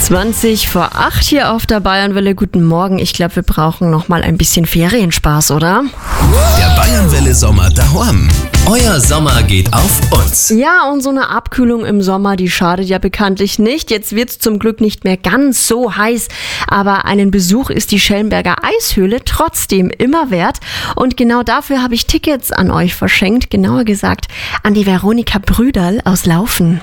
7:20 hier auf der Bayernwelle. Guten Morgen. Ich glaube, wir brauchen noch mal ein bisschen Ferienspaß, oder? Der Bayernwelle Sommer daheim. Euer Sommer geht auf uns. Ja, und so eine Abkühlung im Sommer, die schadet ja bekanntlich nicht. Jetzt wird's zum Glück nicht mehr ganz so heiß, aber einen Besuch ist die Schellenberger Eishöhle trotzdem immer wert. Und genau dafür habe ich Tickets an euch verschenkt, genauer gesagt an die Veronika Brüderl aus Laufen.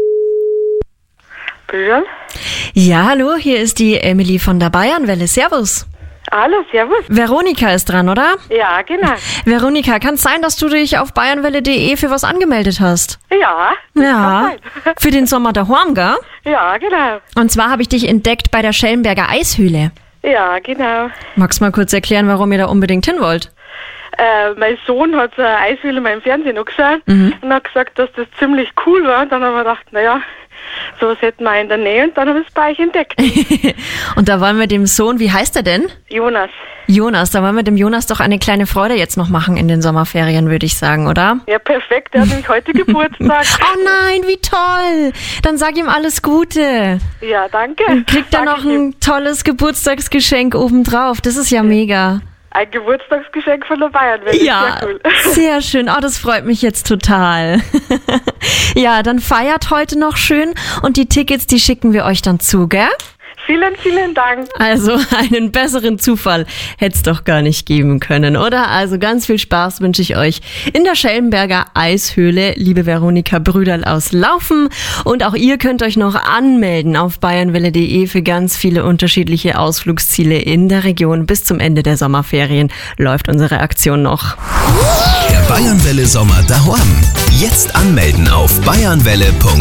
Brüderl? Ja, hallo, hier ist die Emily von der Bayernwelle. Servus. Hallo, servus. Veronika ist dran, oder? Ja, genau. Veronika, kann es sein, dass du dich auf bayernwelle.de für was angemeldet hast? Ja. Ja, für den Sommer daheim, gell? Ja, genau. Und zwar habe ich dich entdeckt bei der Schellenberger Eishöhle. Ja, genau. Magst du mal kurz erklären, warum ihr da unbedingt hin wollt? Mein Sohn hat so eine Eishöhle mal im Fernsehen angeschaut und hat gesagt, dass das ziemlich cool war. Und dann haben wir gedacht, naja, sowas hätten wir in der Nähe, und dann haben wir es bei euch entdeckt. Und da wollen wir dem Sohn, wie heißt er denn? Jonas. Jonas, da wollen wir dem Jonas doch eine kleine Freude jetzt noch machen in den Sommerferien, würde ich sagen, oder? Ja, perfekt. Er hat nämlich heute Geburtstag. Oh nein, wie toll! Dann sag ihm alles Gute. Ja, danke. Und kriegt er noch ein tolles Geburtstagsgeschenk obendrauf. Das ist ja mega. Ein Geburtstagsgeschenk von der Bayernwelle. Ja, sehr cool. Sehr schön. Oh, das freut mich jetzt total. Ja, dann feiert heute noch schön und die Tickets, die schicken wir euch dann zu, gell? Vielen, vielen Dank. Also einen besseren Zufall hätte es doch gar nicht geben können, oder? Also ganz viel Spaß wünsche ich euch in der Schellenberger Eishöhle, liebe Veronika Brüderl aus Laufen. Und auch ihr könnt euch noch anmelden auf bayernwelle.de für ganz viele unterschiedliche Ausflugsziele in der Region. Bis zum Ende der Sommerferien läuft unsere Aktion noch. Der Bayernwelle Sommer daheim. Jetzt anmelden auf bayernwelle.de.